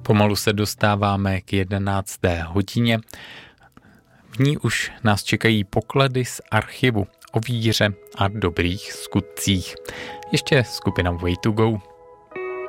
Pomalu se dostáváme k 11. hodině. V ní už nás čekají poklady z archivu o víře a dobrých skutcích. Ještě skupina Way to Go.